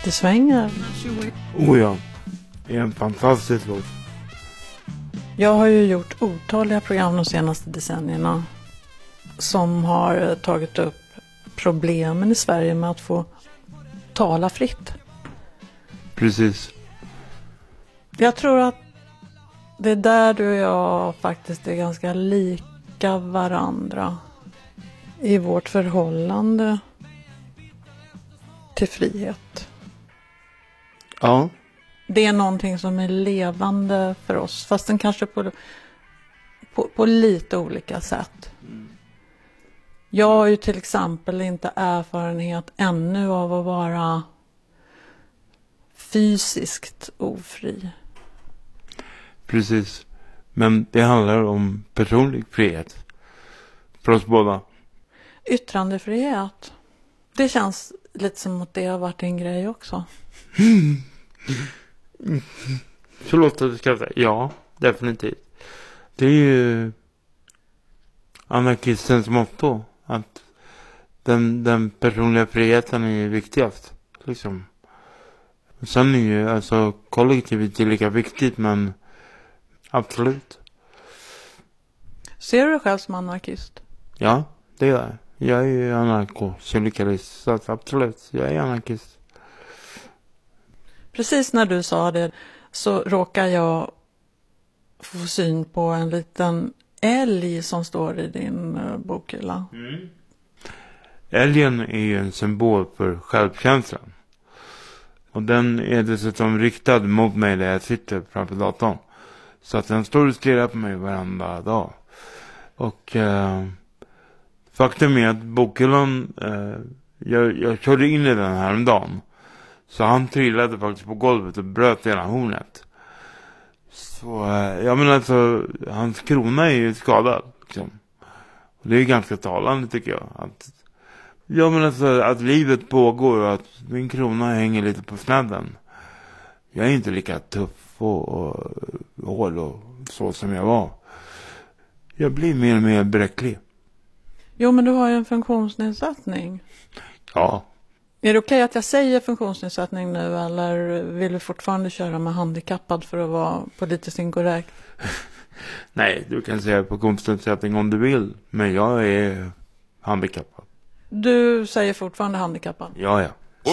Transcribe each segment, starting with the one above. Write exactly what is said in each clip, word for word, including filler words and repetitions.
Det svänger. Oh ja, det är en fantastisk låt. Jag har ju gjort otaliga program de senaste decennierna som har tagit upp problemen i Sverige med att få tala fritt. Precis. Jag tror att det är där du och jag faktiskt är ganska lika varandra i vårt förhållande till frihet. Ja. Det är någonting som är levande för oss, fast den kanske på, på, på lite olika sätt. Jag har ju till exempel inte erfarenhet ännu av att vara fysiskt ofri. Precis. Men det handlar om personlig frihet. För oss båda. Yttrandefrihet. Det känns lite som att det har varit en grej också. Mm. Så låter det, ska jag säga. Ja, definitivt. Det är ju anarkistens motto. Att den, den personliga friheten är viktigast. Liksom. Sen är ju alltså kollektivet är lika viktigt, men absolut. Ser du dig själv som anarkist? Ja, det gör jag. Jag är ju anarko-syndikalist, så att absolut, jag är anarkist. Precis när du sa det så råkar jag få syn på en liten älg som står i din uh, bokhylla. Mm. Älgen är ju en symbol för självkänslan. Och den är dessutom riktad mot mig där jag sitter framför datorn. Så att den står och stirrar på mig varenda dag. Och eh, faktum är att bokhyllan, eh, jag, jag körde in i den här en dagen. Så han trillade faktiskt på golvet och bröt hela hornet. Så eh, jag menar alltså, hans krona är ju skadad liksom. Och det är ganska talande tycker jag. Att, jag menar alltså att livet pågår och att min krona hänger lite på snedden. Jag är inte lika tuff och, och hård och så som jag var. Jag blir mer och mer bräcklig. Jo, men du har ju en funktionsnedsättning. Ja. Är det okej att jag säger funktionsnedsättning nu eller vill du fortfarande köra med handikappad för att vara politiskt inkorrekt? Nej, du kan säga funktionsnedsättning om du vill. Men jag är handikappad. Du säger fortfarande handikappad? Ja, ja. Oh,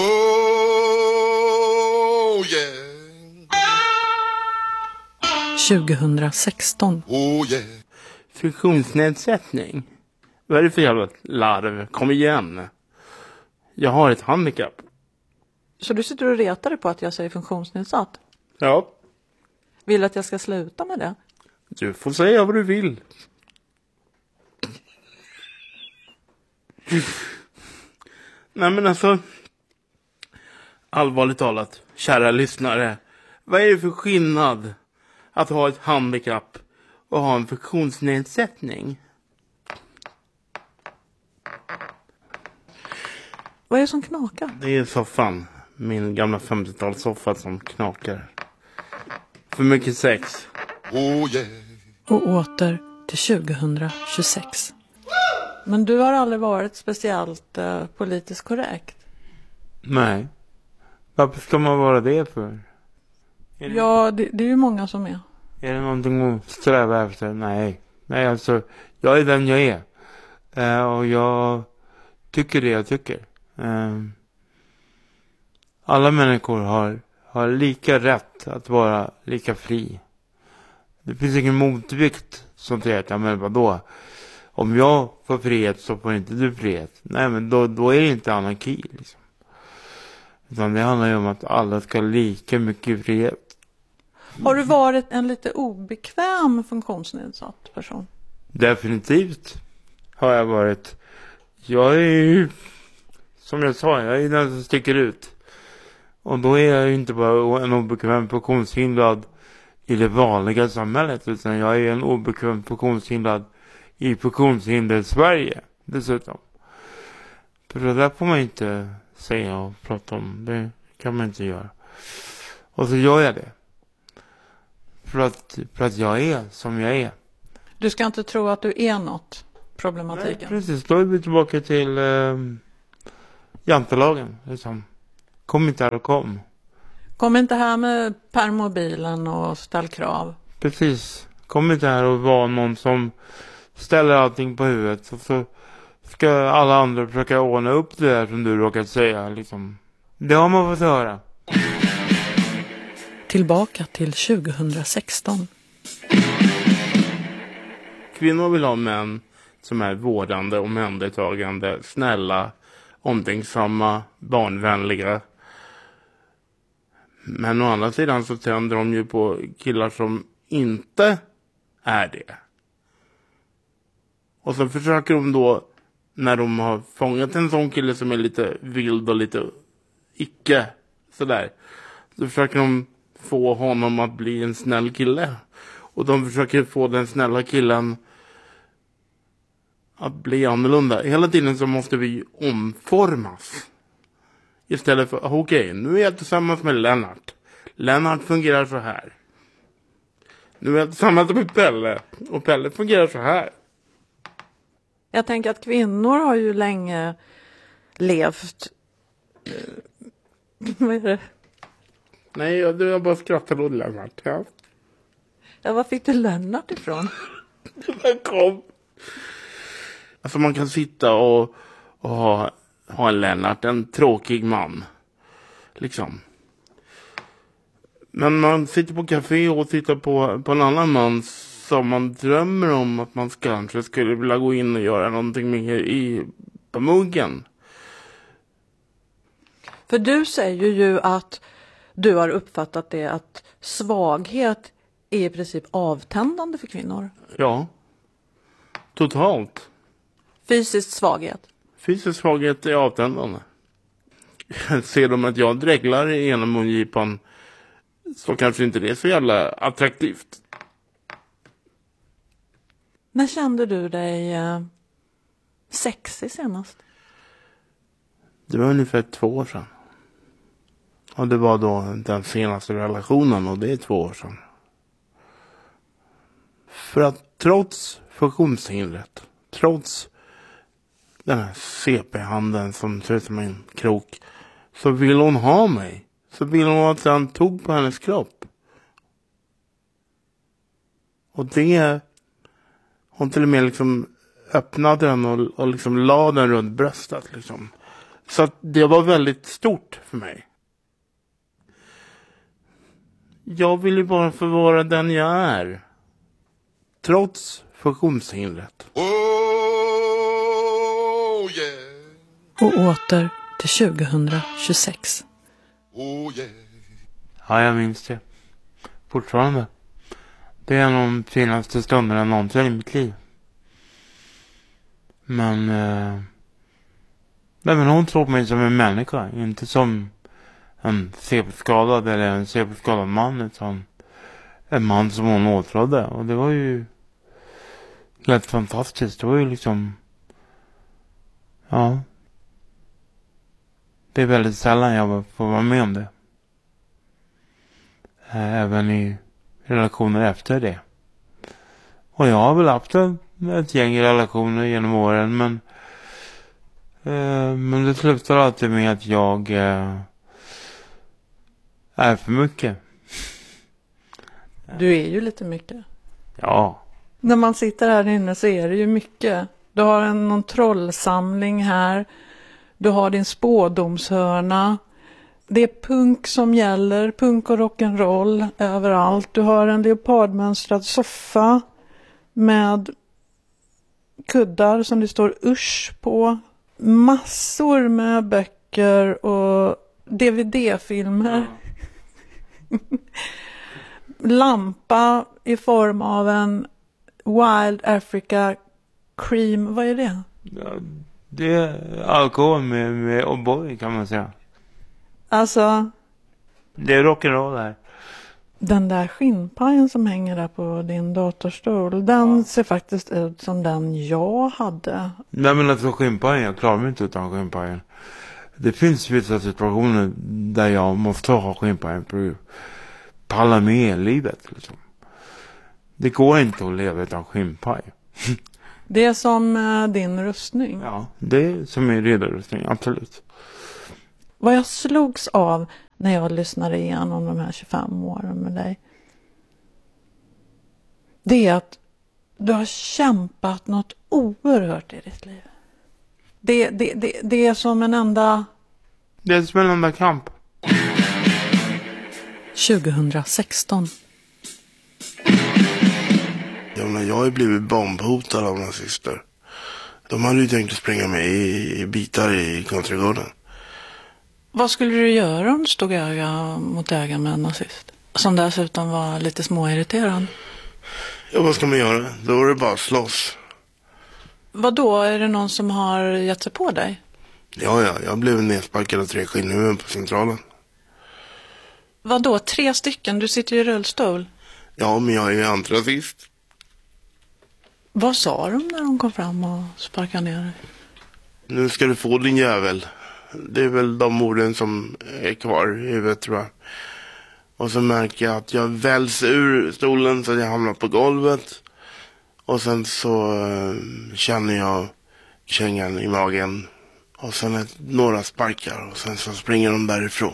yeah. tjugohundrasexton. Oh, yeah. Funktionsnedsättning? Vad är det för jävla larv? Kom igen. Jag har ett handikapp. Så du sitter och retar dig på att jag säger funktionsnedsatt? Ja. Vill att jag ska sluta med det? Du får säga vad du vill. Nej men alltså, allvarligt talat, kära lyssnare. Vad är det för skillnad att ha ett handikapp och ha en funktionsnedsättning? Vad är det som knakar? Det är soffan. Min gamla femtiotalssoffa som knakar. För mycket sex. Oh, yeah. Och åter till tjugohundratjugosex. Men du har aldrig varit speciellt eh, politiskt korrekt. Nej. Varför ska man vara det för? Är det, Ja, det, det är ju många som är. är det någonting att sträva efter? Nej. Nej, alltså, jag är den jag är. Uh, och jag tycker det jag tycker. Uh, alla människor har, har lika rätt att vara lika fri. Det finns ingen motvikt som säger att, ja men vadå? Om jag får frihet så får inte du frihet. Nej, men då, då är det inte anarki liksom. Utan det handlar ju om att alla ska ha lika mycket frihet. Har du varit en lite obekväm funktionsnedsatt person? Definitivt har jag varit. Jag är ju, som jag sa, jag är den som sticker ut. Och då är jag ju inte bara en obekväm funktionshindrad i det vanliga samhället. Utan jag är en obekväm funktionshindrad i funktionshinder Sverige dessutom. För det där får man inte säga och prata om. Det kan man inte göra. Och så gör jag det. För att, för att jag är som jag är. Du ska inte tro att du är något, problematiken. Nej, precis, då är vi tillbaka till eh, jantelagen liksom. Kom inte här och kom. Kom inte här med permobilen och ställ krav. Precis. Kom inte här och var någon som ställer allting på huvudet. Och så ska alla andra försöka ordna upp det där som du råkat säga. Liksom. Det har man fått höra. Tillbaka till tjugohundrasexton. Kvinnor vill ha män som är vårdande, omhändertagande, snälla, omtänksamma, barnvänliga. Men å andra sidan så tänder de ju på killar som inte är det. Och så försöker de då, när de har fångat en sån kille som är lite vild och lite icke sådär, så försöker de få honom att bli en snäll kille. Och de försöker få den snälla killen att bli annorlunda. Hela tiden så måste vi omformas. Istället för, okej, okay, nu är jag tillsammans med Lennart. Lennart fungerar så här. Nu är jag tillsammans med Pelle. Och Pelle fungerar så här. Jag tänker att kvinnor har ju länge levt... Vad är det? Nej, jag, jag bara skrattar åt Lennart. Ja. Ja, var fick du Lennart ifrån? Den kom. Alltså man kan sitta och, och ha, ha en Lennart, en tråkig man. Liksom. Men man sitter på café och tittar på, på en annan man som man drömmer om att man kanske skulle vilja gå in och göra någonting med i, på muggen. För du säger ju att du har uppfattat det att svaghet är i princip avtändande för kvinnor. Ja, totalt. Fysisk svaghet. Fysisk svaghet är avtändande. Ser de att jag dreglar genom mungipan så kanske inte det är så jävla attraktivt. När kände du dig eh, sexig senast? Det var ungefär två år sedan. Och det var då den senaste relationen och det är två år sedan. För att trots funktionshindret, trots den här C P-handen som ser ut som en krok, så vill hon ha mig. Så vill hon att han tog på hennes kropp. Och det, hon till och med liksom öppnade den och, och liksom la den runt bröstet liksom. Så att det var väldigt stort för mig. Jag vill ju bara få vara den jag är. Trots funktionshindret. Oh yeah. Och åter till tjugohundratjugosex. Oh yeah. Ja, jag minns det. Fortfarande. Det är en av de finaste stunderna någonsin i mitt liv. Men... Eh, men hon såg mig som en människa. Inte som en C P-skadad eller en C P-skadad man. Utan en man som hon åtrådde. Och det var ju helt fantastiskt. Det var ju liksom... Ja. Det är väldigt sällan jag får vara med om det. Även i relationer efter det. Och jag har väl haft ett gäng relationer genom åren. Men, eh, men det slutar alltid med att jag eh, är för mycket. Du är ju lite mycket. Ja. När man sitter här inne så är det ju mycket. Du har en någon trollsamling här. Du har din spådomshörna. Det är punk som gäller. Punk och rock'n'roll överallt. Du har en leopardmönstrad soffa med kuddar som det står usch på. Massor med böcker och D V D-filmer. Lampa i form av en Wild Africa Cream. Vad är det? Ja, det är alkohol med, med O'boy kan man säga. Alltså... Det är rock'n'roll här. Den där skinnpajen som hänger där på din datorstol, den ja. Ser faktiskt ut som den jag hade. Nej, men alltså skinnpajen, jag klarar mig inte utan skinnpajen. Det finns vissa situationer där jag måste ha skinnpajen för att palla med livet liksom. Det går inte att leva utan skinnpaj. Det är som uh, din rustning. Ja, det är som är redarrustning, absolut. Vad jag slogs av när jag lyssnade igenom de här tjugofem åren med dig. Det är att du har kämpat något oerhört i ditt liv. Det, det, det, det är som en enda... Det är som en enda kamp. tjugohundrasexton. Ja, men jag har ju blivit bombhotad av nazister. De hade ju tänkt att spränga mig i, i bitar i Kontregården. Vad skulle du göra om du stod öga mot öga med en nazist? Som dessutom var lite småirriterande. Ja, vad ska man göra? Då är det bara att slåss. Vad då? Är det någon som har gett sig på dig? Ja, ja, jag blev nedsparkad av tre skinnhuvuden på centralen. Vad då? Tre stycken? Du sitter ju i rullstol. Ja, men jag är ju antirasist. Vad sa de när de kom fram och sparkade ner dig? Nu ska du få din jävel. Det är väl de orden som är kvar i huvudet, tror jag. Och så märker jag att jag väls ur stolen så att jag hamnar på golvet. Och sen så uh, känner jag kängan i magen. Och sen ett, några sparkar. Och sen så springer de därifrån.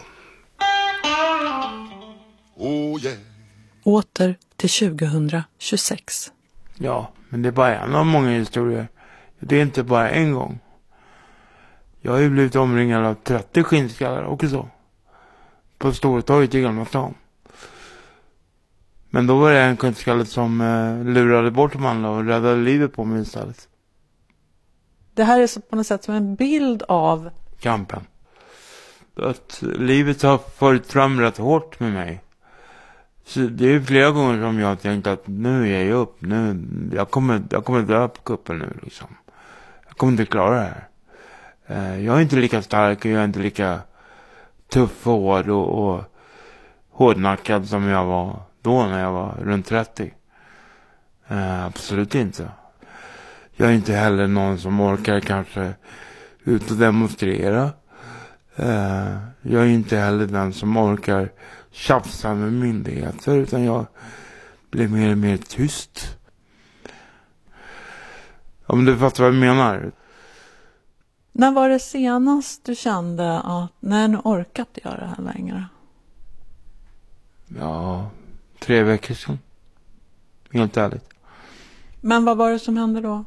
Oh yeah. Åter till tjugohundratjugosex. Ja, men det är bara en av många historier. Det är inte bara en gång. Jag har ju blivit omringad av trettio skinnskallar också. På Stortorget i Gamla stan. Men då var det en skinnskalle som eh, lurade bort de andra och räddade livet på mig istället. Det här är så på något sätt som en bild av... Kampen. Att livet har farit fram rätt hårt med mig. Så det är flera gånger som jag har tänkt att nu är jag upp. Nu, jag, kommer, jag kommer dö på kuppen nu liksom. Jag kommer inte klara det här. Eh, jag är inte lika stark och jag är inte lika tuff och hård och, och hårdnackad som jag var då när jag var runt trettio. Eh, absolut inte. Jag är inte heller någon som orkar kanske ut och demonstrera. Eh, jag är inte heller den som orkar tjafsa med myndigheter, utan jag blir mer och mer tyst. Om du fattar vad jag menar. När var det senast du kände att nej, nu orkat jag det här längre? Ja, tre veckor sedan. Helt ärligt. Men vad var det som hände då?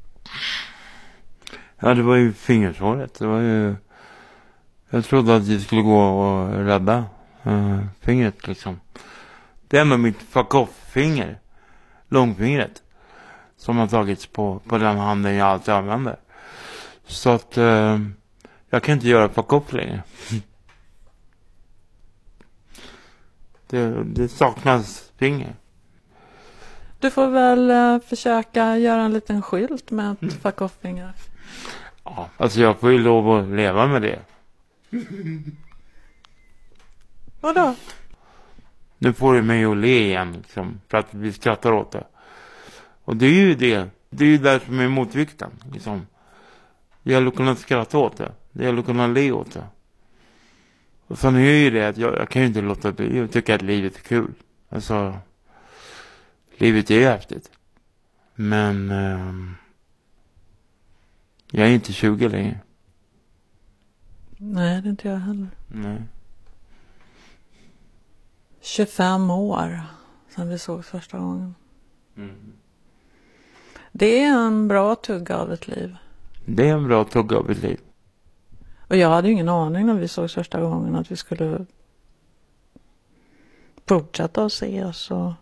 Ja, det var ju fingersåret. Det var ju... Jag trodde att det skulle gå och rädda uh, fingret liksom. Det är ändå mitt fuck off-finger. Långfingret. Som har tagits på, på den handen jag alltid använder. Så att uh, jag kan inte göra fuck off längre. det, det saknas finger. Du får väl uh, försöka göra en liten skylt med ett fuck off-finger. Ja, alltså jag får ju lov att leva med det. Vadå? Nu får du mig att le igen liksom, för att vi skrattar åt det. Och det är ju det. Det är ju där som är motvikten liksom. Det gäller att kunna skratta åt det. Det gäller att kunna le åt det. Och sen är ju det att jag, jag kan ju inte låta bli. Jag tycker att livet är kul. Alltså, livet är ju häftigt. Men um, jag är inte tjugo längre. Nej, det är inte jag heller. Nej. tjugofem år sedan vi såg första gången. Mm. Det är en bra tugga av ett liv. Det är en bra tugga av ett liv. Och jag hade ju ingen aning när vi såg första gången att vi skulle fortsätta att ses. Och...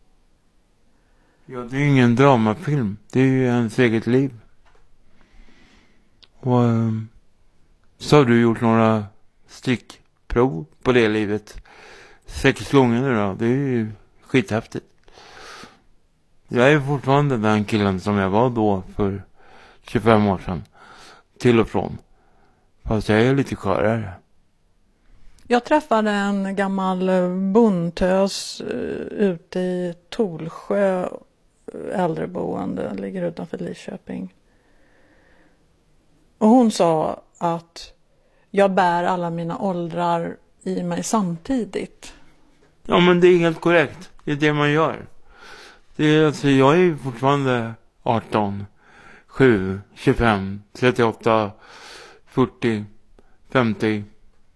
Ja, det är ju ingen dramafilm. Det är ju ens eget liv. Och um, så har du gjort några stickprov på det livet. Sex gånger nu då. Det är ju skithäftigt. Jag är fortfarande den killen som jag var då för tjugofem år sedan. Till och från. Fast jag är lite skörare. Jag träffade en gammal bondtös ute i Tolsjö äldreboende. Ligger utanför Lidköping. Och hon sa att jag bär alla mina åldrar i mig samtidigt. Ja, men det är helt korrekt. Det är det man gör. Det är, alltså, jag är ju fortfarande arton, sju, tjugofem, trettioåtta, fyrtio, femtio,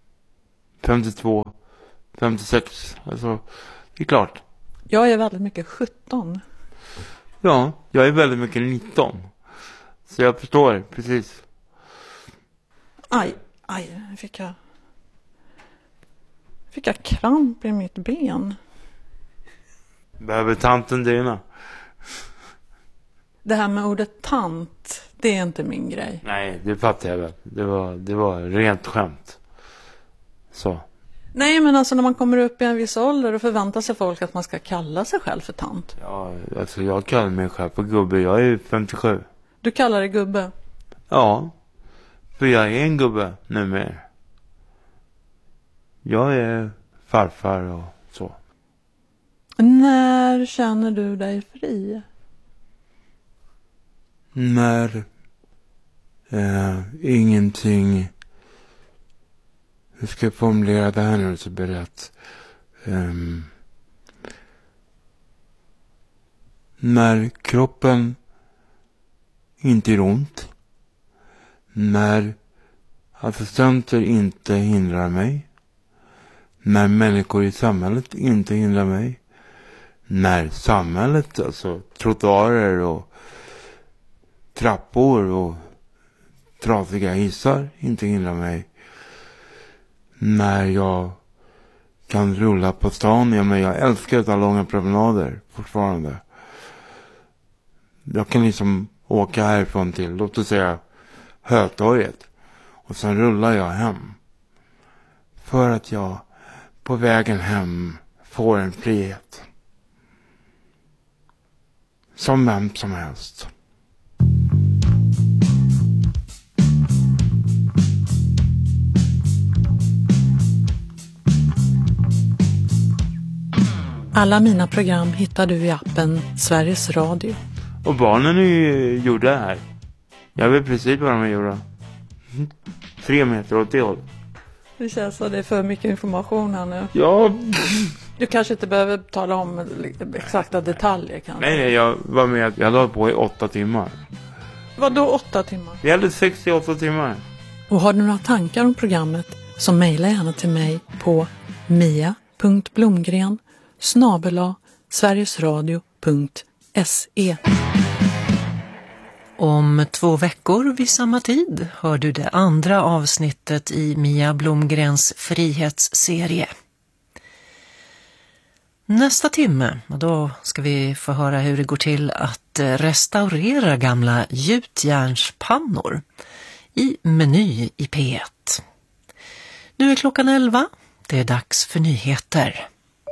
femtiotvå, femtiosex. Alltså, det är klart. Jag är väldigt mycket sjutton. Ja, jag är väldigt mycket nitton. Så jag förstår, precis. Aj, aj, fick jag... Fick jag kramp i mitt ben. Behöver tanten dina? Det här med ordet tant, det är inte min grej. Nej, det fattar jag väl. Det var, det var rent skämt. Så. Nej, men alltså när man kommer upp i en viss ålder och förväntar sig folk att man ska kalla sig själv för tant. Ja, alltså jag kallar mig själv för gubbe. Jag är femtiosju. Du kallar dig gubbe? Ja, för jag är en gubbe numera. Jag är farfar och så. När känner du dig fri? När eh, ingenting... Hur ska jag formulera det här nu så blir det rätt? Um, när kroppen inte är ont. När assistenter inte hindrar mig. När människor i samhället inte hindrar mig. När samhället, alltså trottoarer och trappor och trasiga hissar inte hindrar mig. När jag kan rulla på stan. Ja, men jag älskar att ha långa promenader fortfarande. Jag kan liksom åka härifrån till, låt oss säga, Hötorget. Och sen rullar jag hem. För att jag på vägen hem får en frihet. Som vem som helst. Alla mina program hittar du i appen Sveriges Radio. Och barnen är ju gjorda här. Jag vet precis vad de är gjorda. Tre meter åt det håll. Det känns som det är för mycket information här nu. Ja. Du kanske inte behöver tala om exakta detaljer kanske. Nej, nej, jag var med. Jag lade på i åtta timmar. Vad då åtta timmar? Vi hade sextioåtta timmar. Och har du några tankar om programmet så mejla gärna till mig på mia punkt blomgren snabel-a sverigesradio punkt se. Om två veckor vid samma tid hör du det andra avsnittet i Mia Blomgrens frihetsserie. Nästa timme, då ska vi få höra hur det går till att restaurera gamla gjutjärnspannor i Meny i P ett. Nu är klockan elva, det är dags för nyheter.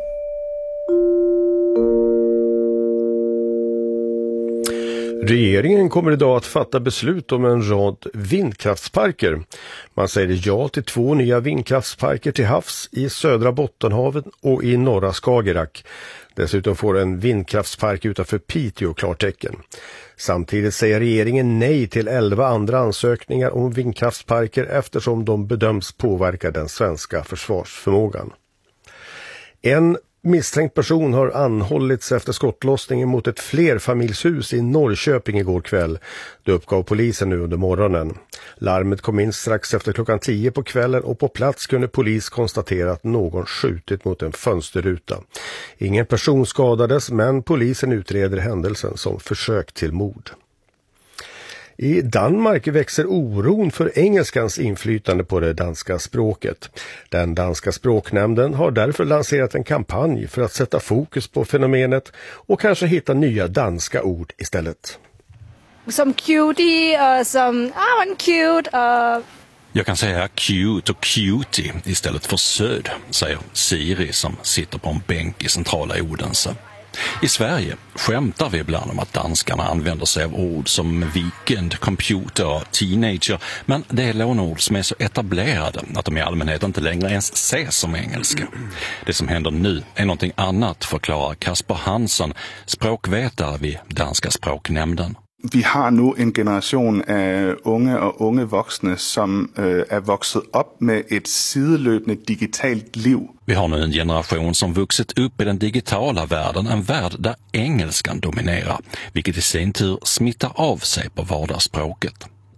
Regeringen kommer idag att fatta beslut om en rad vindkraftsparker. Man säger ja till två nya vindkraftsparker till havs i södra Bottenhavet och i norra Skagerrak. Dessutom får en vindkraftspark utanför Piteå klartecken. Samtidigt säger regeringen nej till elva andra ansökningar om vindkraftsparker eftersom de bedöms påverka den svenska försvarsförmågan. En misstänkt person har anhållits efter skottlossningen mot ett flerfamiljshus i Norrköping igår kväll. Det uppgav polisen nu under morgonen. Larmet kom in strax efter klockan tio på kvällen och på plats kunde polis konstatera att någon skjutit mot en fönsterruta. Ingen person skadades men polisen utreder händelsen som försök till mord. I Danmark växer oron för engelskans inflytande på det danska språket. Den danska språknämnden har därför lanserat en kampanj för att sätta fokus på fenomenet och kanske hitta nya danska ord istället. Som cutie och som ah, en cute. Uh... Jag kan säga cute och cutie istället för söd, säger Siri som sitter på en bänk i centrala Odense. I Sverige skämtar vi ibland om att danskarna använder sig av ord som weekend, computer och teenager, men det är lånord som är så etablerade att de i allmänhet inte längre ens ses som engelska. Det som händer nu är någonting annat, förklarar Kasper Hansson, språkvetare vid Danska språknämnden. Vi har nu en generation av unga och unga vuxna som äh, är vuxit upp med ett sidelöpande digitalt liv. Vi har nu en generation som vuxit upp i den digitala världen, en värld där engelskan dominerar, vilket i sin tur smittar av sig på vardagsspråket.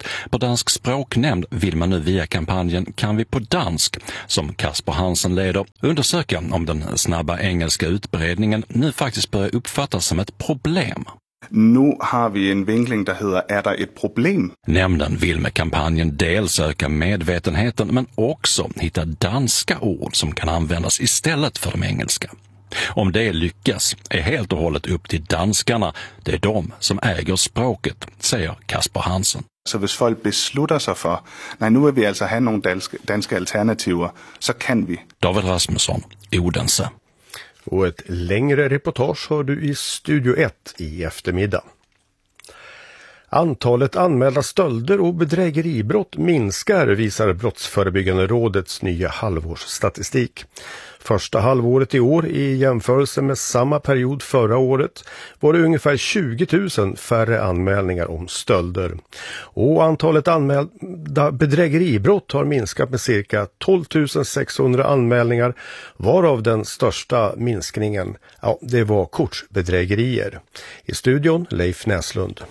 På Dansk språknämnd vill man nu via kampanjen Kan vi på dansk, som Kasper Hansen leder, undersöka om den snabba engelska utbredningen nu faktiskt börjar uppfattas som ett problem. Nu har vi en vinkling der hedder, är det ett problem? Nämnden vill med kampanjen dels öka medvetenheten men också hitta danska ord som kan användas istället för de engelska. Om det lyckas är helt och hållet upp till danskarna. Det är de som äger språket, säger Kasper Hansen. Så hvis folk beslutter sig för, nej, nu vill vi alltså ha några danska, danska alternativer, så kan vi. David Rasmusson, Odense. Och ett längre reportage har du i Studio ett i eftermiddag. Antalet anmälda stölder och bedrägeribrott minskar, visar Brottsförebyggande rådets nya halvårsstatistik. Första halvåret i år i jämförelse med samma period förra året var det ungefär tjugo tusen färre anmälningar om stölder. Och antalet anmälda bedrägeribrott har minskat med cirka tolv tusen sexhundra anmälningar, varav den största minskningen, ja, det var kortsbedrägerier. I studion Leif Näslund.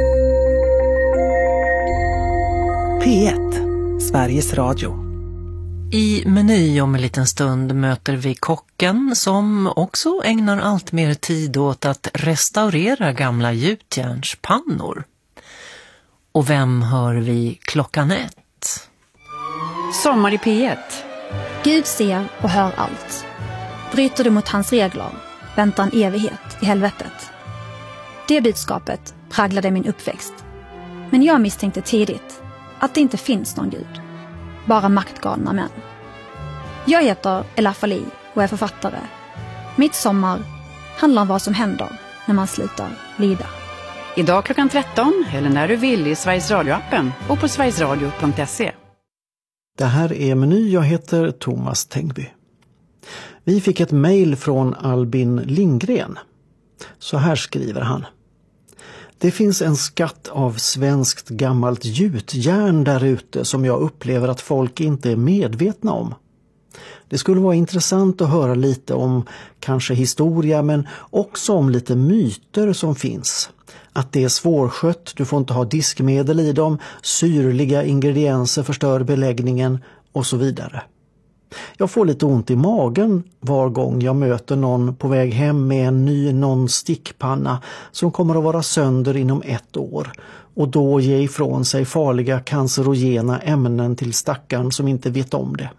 P ett, Sveriges Radio. I Meny om en liten stund möter vi kocken som också ägnar allt mer tid åt att restaurera gamla gjutjärnspannor. Och vem hör vi klockan ett? Sommar i P ett. Gud ser och hör allt. Bryter du mot hans regler, väntar en evighet i helvetet. Det budskapet präglade min uppväxt. Men jag misstänkte tidigt att det inte finns någon gud. Bara maktgalna män. Jag heter Ella Fali och är författare. Mitt sommar handlar om vad som händer när man slutar lida. Idag klockan tretton eller när du vill i Sveriges Radio-appen och på sverigesradio punkt se. Det här är Meny, jag heter Thomas Tengby. Vi fick ett mejl från Albin Lindgren. Så här skriver han. Det finns en skatt av svenskt gammalt gjutjärn där ute som jag upplever att folk inte är medvetna om. Det skulle vara intressant att höra lite om kanske historia men också om lite myter som finns. Att det är svårskött, du får inte ha diskmedel i dem, syrliga ingredienser förstör beläggningen och så vidare. Jag får lite ont i magen var gång jag möter någon på väg hem med en ny non-stickpanna som kommer att vara sönder inom ett år och då ge ifrån sig farliga cancerogena ämnen till stackaren som inte vet om det.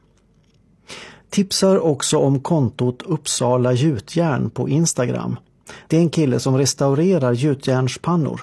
Tipsar också om kontot Uppsala gjutjärn på Instagram. Det är en kille som restaurerar gjutjärnspannor.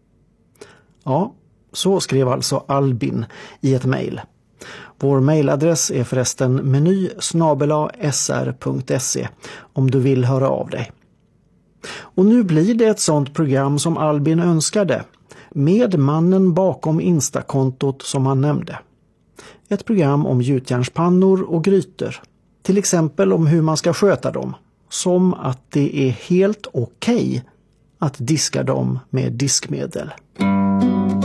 Ja, så skrev alltså Albin i ett mejl. Vår mejladress är förresten meny snabel-a s r punkt se om du vill höra av dig. Och nu blir det ett sånt program som Albin önskade, med mannen bakom Instakontot som han nämnde. Ett program om gjutjärnspannor och grytor. Till exempel om hur man ska sköta dem. Som att det är helt okej att diska dem med diskmedel.